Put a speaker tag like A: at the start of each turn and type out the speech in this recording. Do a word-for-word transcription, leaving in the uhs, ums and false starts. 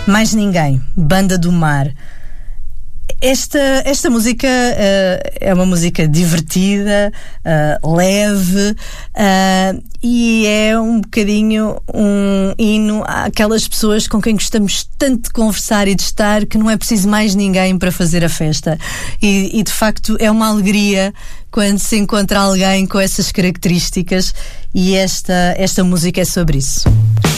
A: Mais Ninguém, Banda do Mar. Esta, esta música uh, é uma música divertida, uh, leve, uh, e é um bocadinho um hino àquelas pessoas com quem gostamos tanto de conversar e de estar, que não é preciso mais ninguém para fazer a festa. E, e de facto é uma alegria quando se encontra alguém com essas características, e esta, esta música é sobre isso.